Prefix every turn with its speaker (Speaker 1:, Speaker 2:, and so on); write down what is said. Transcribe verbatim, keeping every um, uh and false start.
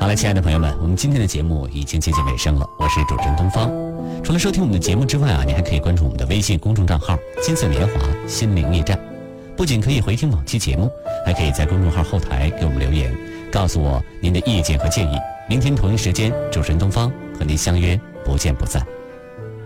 Speaker 1: 了，亲爱的朋友们，我们今天的节目已经接近尾声了，我是主持人东方。除了收听我们的节目之外啊，你还可以关注我们的微信公众账号金色年华心灵驿站，不仅可以回听往期节目，还可以在公众号后台给我们留言，告诉我您的意见和建议。明天同一时间，主持人东方和您相约不见不散。